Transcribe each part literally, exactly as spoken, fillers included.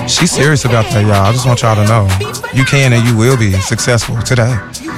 She's serious about that, y'all. I just want y'all to know. You can and you will be successful today.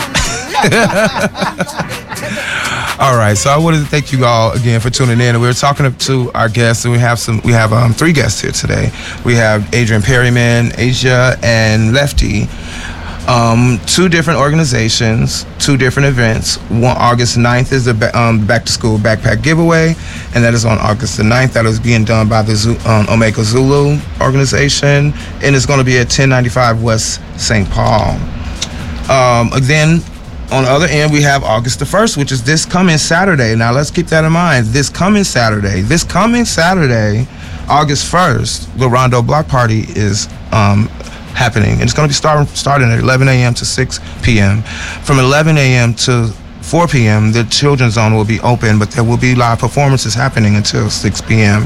All right, so I wanted to thank you all again for tuning in. We were talking to our guests, and we have some. We have um, three guests here today. We have Adrian Perryman, Asia, and Lefty. Um, two different organizations, two different events. One August ninth is the ba- um, back to school backpack giveaway, and that is on August the ninth. That is being done by the Zu- um, Omega Zulu organization, and it's going to be at ten ninety-five West Saint Paul. Um, then on the other end, we have August the first, which is this coming Saturday. Now let's keep that in mind. This coming Saturday, this coming Saturday, August first, the Rondo Block Party is um, happening. And it's going to be starting starting at eleven a.m. to six p.m. From eleven a.m. to four p.m., the Children's Zone will be open, but there will be live performances happening until six p.m.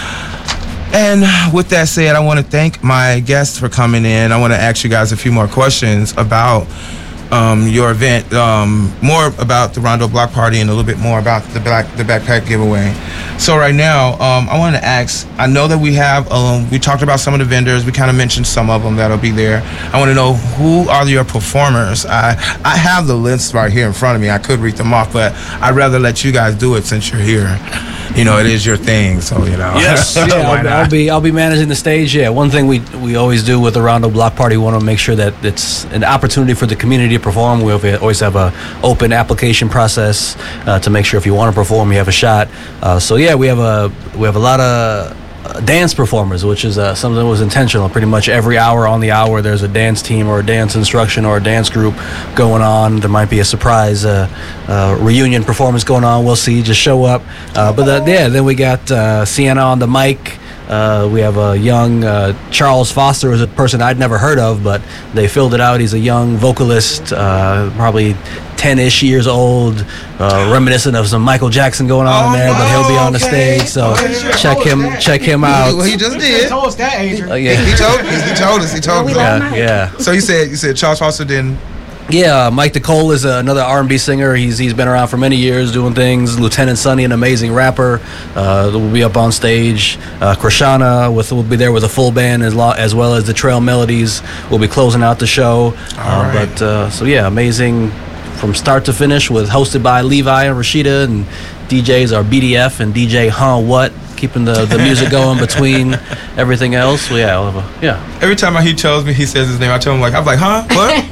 And with that said, I want to thank my guests for coming in. I want to ask you guys a few more questions about um, your event, um, more about the Rondo Block Party and a little bit more about the black, the backpack giveaway. So right now, um, I want to ask, I know that we have, um, we talked about some of the vendors, we kind of mentioned some of them that'll be there. I want to know, who are your performers? I, I have the list right here in front of me. I could read them off, but I'd rather let you guys do it since you're here. You know, it is your thing, so, you know. Yes, yeah, I'll, I'll be I'll be managing the stage, yeah. One thing we we always do with the Rondo Block Party, we want to make sure that it's an opportunity for the community to perform. We always have a open application process uh, to make sure if you want to perform, you have a shot. Uh, so, yeah, we have a we have a lot of uh, dance performers, which is uh, something that was intentional. Pretty much every hour on the hour, there's a dance team or a dance instruction or a dance group going on. There might be a surprise uh, uh, reunion performance going on. We'll see. Just show up. Uh, but uh, yeah, then we got uh, Sienna on the mic. Uh, we have a young uh, Charles Foster, is a person I'd never heard of, but they filled it out. He's a young vocalist, uh, probably ten-ish years old, uh, reminiscent of some Michael Jackson going on Oh, there, but he'll be on the okay. stage. So Okay. check him, check him out. Well, he just did. told us that, Adrian. Uh, He, yeah, he told he, he told us. He told us. yeah, yeah. So you said you said Charles Foster didn't. Yeah, uh, Mike DeCole is uh, another R and B singer. He's he's been around for many years doing things. Lieutenant Sonny, an amazing rapper, uh, will be up on stage. Uh, Krishana with will be there with a full band as, lo- as well as the Trail Melodies will be closing out the show. Uh, All right. But uh, so yeah, amazing from start to finish. With hosted by Levi and Rashida, and D Js are B D F and D J Huh What, keeping the, the music going between everything else. So yeah, I'll have a, yeah. Every time he tells me, he says his name, I tell him like, I'm like, huh?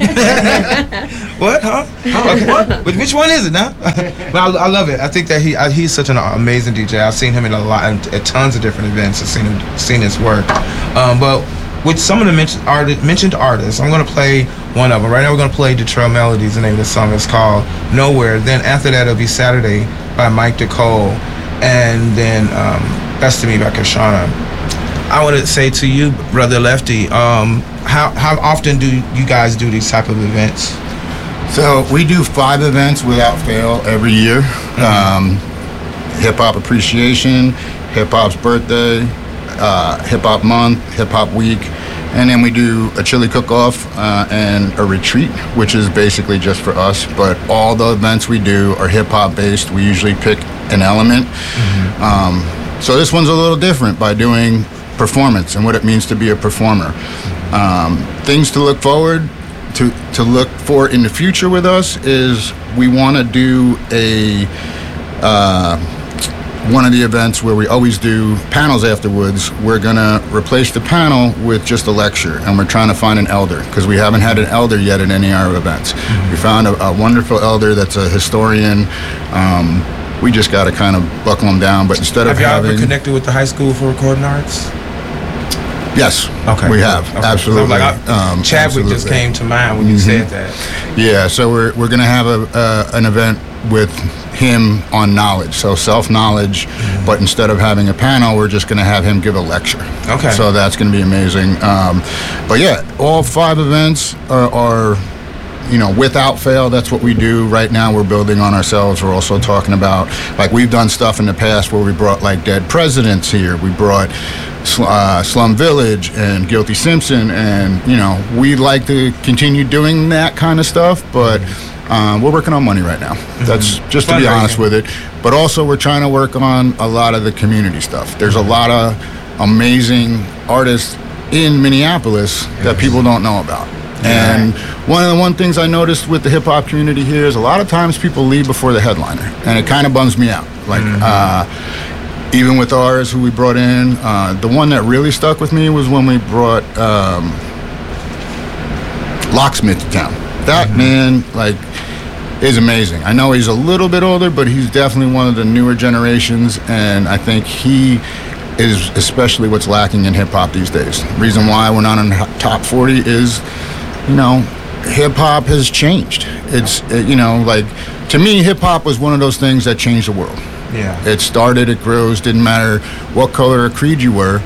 What? What? Huh? Okay, what? Which, which one is it now? But I, I love it. I think that he I, he's such an amazing D J. I've seen him in a lot, at tons of different events. I've seen him, seen his work. Um, but with some of the mentioned, artist, mentioned artists, I'm going to play one of them. Right now we're going to play the Trail Melodies. The name of the song is called Nowhere. Then after that, it'll be Saturday by Mike DeCole. And then um, Best of Me by Kashana. I want to say to you, Brother Lefty, um, how how often do you guys do these type of events? So we do five events without fail every year. Um, Hip Hop Appreciation, Hip Hop's birthday, uh, Hip Hop Month, Hip Hop Week, and then we do a chili cook-off uh, and a retreat, which is basically just for us. But all the events we do are hip hop based. We usually pick an element. Mm-hmm. Um, so this one's a little different by doing performance and what it means to be a performer. Um, things to look forward to to look for in the future with us is we want to do a uh, one of the events where we always do panels afterwards. We're gonna replace the panel with just a lecture, and we're trying to find an elder because we haven't had an elder yet at any of our events. Mm-hmm. We found a, a wonderful elder that's a historian. Um, we just got to kind of buckle them down. But instead Have of y'all having, ever connected with the High School for Recording Arts? yes, Okay, we have okay. absolutely. Like I, um, Chadwick just absolutely. came to mind when you Mhm. said that. Yeah, so we're we're gonna have a uh, an event with him on knowledge, so self knowledge. Mm-hmm. But instead of having a panel, we're just gonna have him give a lecture. Okay. So that's gonna be amazing. Um, but yeah, all five events are. are you know, without fail, that's what we do. Right now, we're building on ourselves. We're also talking about, like, we've done stuff in the past where we brought, like, dead presidents here. We brought uh, Slum Village and Guilty Simpson, and, you know, we'd like to continue doing that kind of stuff, but um, we're working on money right now. Mm-hmm. That's just to be honest with it. But also, we're trying to work on a lot of the community stuff. There's a lot of amazing artists in Minneapolis that people don't know about. And one of the one things I noticed with the hip hop community here is a lot of times people leave before the headliner, and it kind of bums me out. Like, mm-hmm. uh, even with ours, who we brought in, uh, the one that really stuck with me was when we brought um, Locksmith to town. That mm-hmm. man, like, is amazing. I know he's a little bit older, but he's definitely one of the newer generations, and I think he is especially what's lacking in hip hop these days. The reason why we're not in the top forty is, you know, hip hop has changed. It's, you know, like, to me, hip hop was one of those things that changed the world. Yeah. It started, it grows, didn't matter what color or creed you were.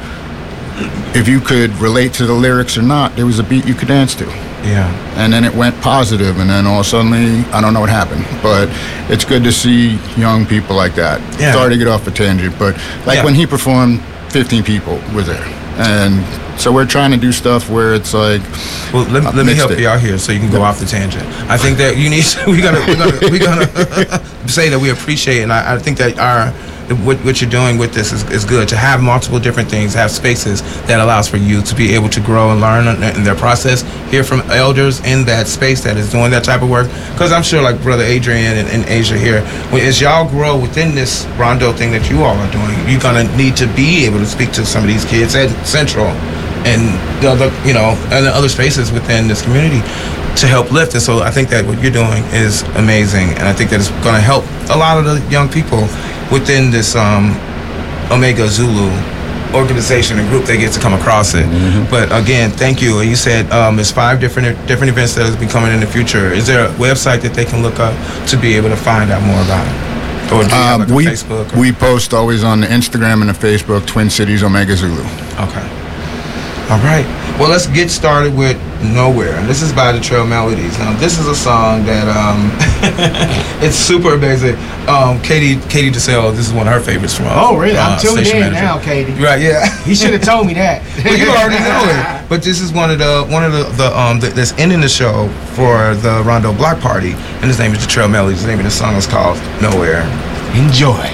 If you could relate to the lyrics or not, there was a beat you could dance to. Yeah. And then it went positive, and then all of a sudden, I don't know what happened. But it's good to see young people like that. Yeah. Sorry to get off a tangent, but like yeah. when he performed, fifteen people were there. And so we're trying to do stuff where it's like, well, let, let me help it. you out here so you can go off the tangent. I think that you need to, we gotta we're gonna we're gonna say that we appreciate, and I, I think that our what, what you're doing with this is, is good, to have multiple different things, have spaces that allows for you to be able to grow and learn in their process, hear from elders in that space that is doing that type of work. Because I'm sure, like Brother Adrian and, and Asia here, as y'all grow within this Rondo thing that you all are doing, you're gonna need to be able to speak to some of these kids at Central and the other, you know, and the other spaces within this community to help lift. And so I think that what you're doing is amazing, and I think that it's going to help a lot of the young people within this um, Omega Zulu organization and group that get to come across it. Mm-hmm. But again, thank you. And you said um, there's five different different events that will be coming in the future. Is there a website that they can look up to be able to find out more about it? Or do you have like um, we, a Facebook? Or? We post always on the Instagram and the Facebook, Twin Cities Omega Zulu. Okay. All right. Well, let's get started with Nowhere. And this is by the Trail Melodies. Now, this is a song that um, it's super amazing. Um, Katie Katie DeSalle, this is one of her favorites from us. Oh, really? Uh, I'm tuned in manager. now, Katie. Right, yeah. You should have told me that. Well, you already know it. But this is one of the one of the, the um the, that's ending the show for the Rondo Block Party, and his name is the Trail Melodies. The name of the song is called Nowhere. Enjoy.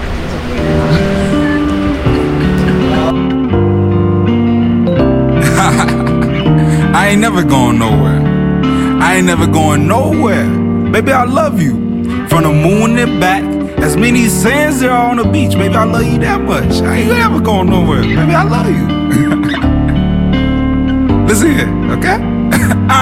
I ain't never going nowhere. I ain't never going nowhere. Baby, I love you. From the moon and back, as many sands there are on the beach. Baby, I love you that much. I ain't never going nowhere. Baby, I love you. Listen here, okay?